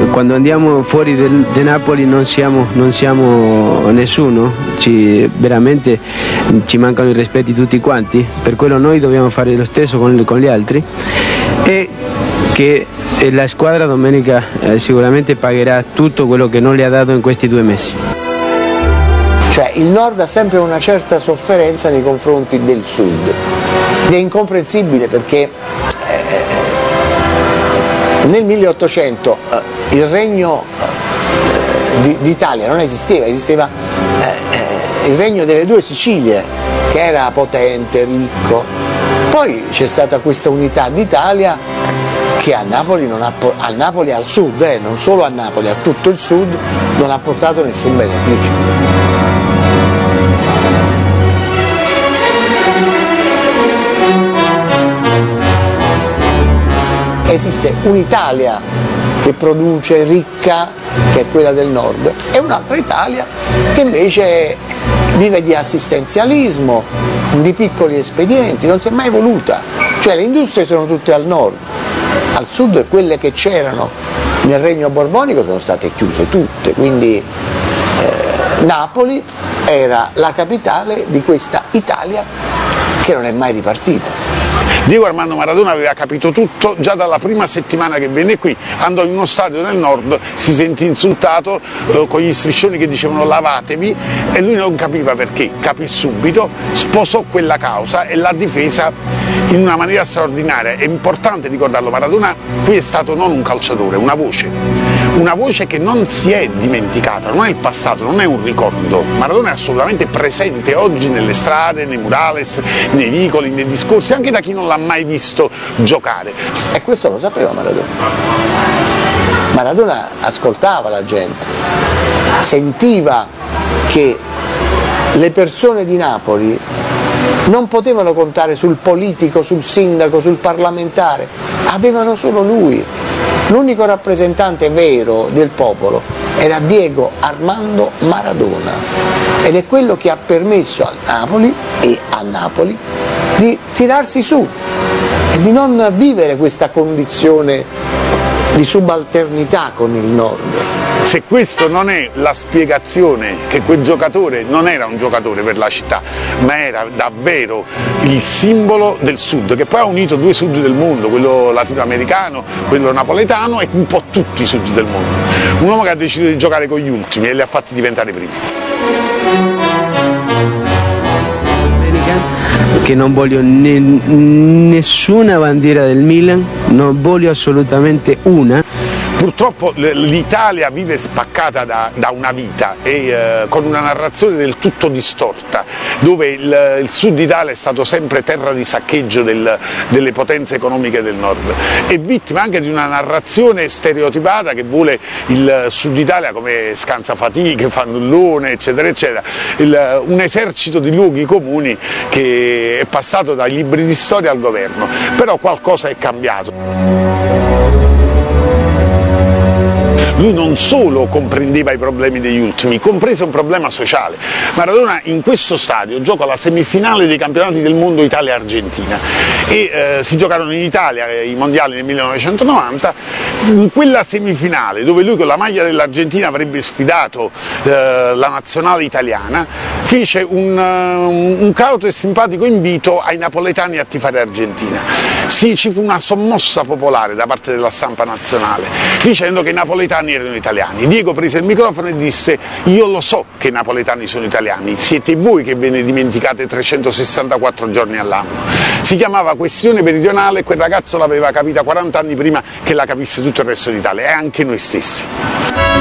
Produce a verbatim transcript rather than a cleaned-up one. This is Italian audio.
quando andiamo fuori da Napoli non siamo, non siamo nessuno, ci, veramente ci mancano i rispetti tutti quanti, per quello noi dobbiamo fare lo stesso con, con gli altri e che la squadra domenica eh, sicuramente pagherà tutto quello che non le ha dato in questi due mesi. Cioè il nord ha sempre una certa sofferenza nei confronti del sud ed è incomprensibile perché eh, nel milleottocento eh, il regno eh, d'Italia non esisteva, esisteva eh, eh, il regno delle due Sicilie che era potente, ricco, poi c'è stata questa unità d'Italia che a Napoli, non ha, a Napoli al sud, eh, non solo a Napoli, a tutto il sud non ha portato nessun beneficio. Esiste un'Italia che produce ricca, che è quella del nord, e un'altra Italia che invece vive di assistenzialismo, di piccoli espedienti, non si è mai evoluta, cioè le industrie sono tutte al nord, al sud quelle che c'erano nel regno borbonico sono state chiuse tutte, quindi eh, Napoli era la capitale di questa Italia che non è mai ripartita. Diego Armando Maradona aveva capito tutto già dalla prima settimana che venne qui, andò in uno stadio nel nord, si sentì insultato eh, con gli striscioni che dicevano lavatevi e lui non capiva perché, capì subito, sposò quella causa e l'ha difesa in una maniera straordinaria. È importante ricordarlo, Maradona qui è stato non un calciatore, una voce, una voce che non si è dimenticata, non è il passato, non è un ricordo. Maradona è assolutamente presente oggi nelle strade, nei murales, nei vicoli, nei discorsi, anche da chi non l'ha mai visto giocare. E questo lo sapeva Maradona. Maradona ascoltava la gente, sentiva che le persone di Napoli non potevano contare sul politico, sul sindaco, sul parlamentare, avevano solo lui. L'unico rappresentante vero del popolo era Diego Armando Maradona ed è quello che ha permesso a Napoli e a Napoli di tirarsi su e di non vivere questa condizione di subalternità con il nord. Se questo non è la spiegazione che quel giocatore non era un giocatore per la città, ma era davvero il simbolo del sud, che poi ha unito due sud del mondo, quello latinoamericano, quello napoletano e un po' tutti i sud del mondo. Un uomo che ha deciso di giocare con gli ultimi e li ha fatti diventare primi. Che non voglio ne, nessuna bandiera del Milan, non voglio assolutamente una. Purtroppo l'Italia vive spaccata da, da una vita e eh, con una narrazione del tutto distorta, dove il, il sud Italia è stato sempre terra di saccheggio del, delle potenze economiche del nord, è vittima anche di una narrazione stereotipata che vuole il sud Italia come scansafatiche, fannullone, eccetera, eccetera, il, un esercito di luoghi comuni che è passato dai libri di storia al governo, però qualcosa è cambiato. Lui non solo comprendeva i problemi degli ultimi, comprese un problema sociale. Maradona in questo stadio gioca la semifinale dei campionati del mondo Italia-Argentina e eh, si giocarono in Italia i mondiali nel millenovecentonovanta. In quella semifinale, dove lui con la maglia dell'Argentina avrebbe sfidato eh, la nazionale italiana, fece un, uh, un cauto e simpatico invito ai napoletani a tifare Argentina. Sì, ci fu una sommossa popolare da parte della stampa nazionale, dicendo che i napoletani erano italiani. Diego prese il microfono e disse: io lo so che i napoletani sono italiani, siete voi che ve ne dimenticate trecentosessantaquattro giorni all'anno. Si chiamava Questione meridionale e quel ragazzo l'aveva capita quaranta anni prima che la capisse tutto il resto d'Italia e anche noi stessi.